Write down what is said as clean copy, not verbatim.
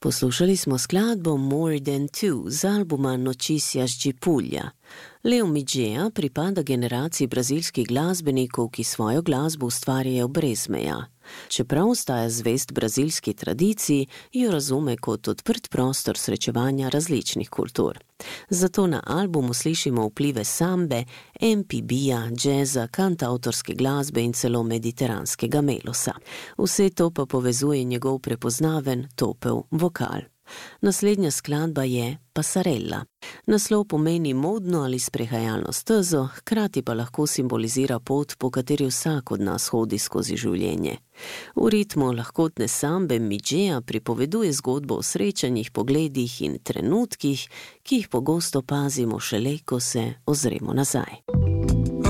Poslušali smo skladbo More Than Two z albuma Noticias de Puglia. Leo Midgeja pripada generaciji brazilskih glasbenikov, ki svojo glasbo ustvarjajo brez meja. Čeprav ostaja zvest brazilski tradiciji, jo razume kot odprt prostor srečevanja različnih kultur. Zato na albumu slišimo vplive sambe, MPB-ja, džeza, kantavtorske glasbe in celo mediteranskega melosa. Vse to pa povezuje njegov prepoznaven, topel vokal. Naslednja skladba je Pasarela. Naslov pomeni modno ali sprehajalno stezo, hkrati pa lahko simbolizira pot, po kateri vsak od nas hodi skozi življenje. V ritmu lahkotne sambe Midgeja pripoveduje zgodbo o srečanjih, pogledih in trenutkih, ki jih pogosto pazimo šele, ko se ozremo nazaj.